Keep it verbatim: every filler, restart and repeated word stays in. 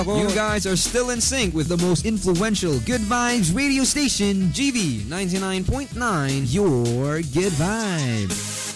You guys are still in sync with the most influential Good Vibes radio station, G V ninety-nine point nine, your Good Vibes.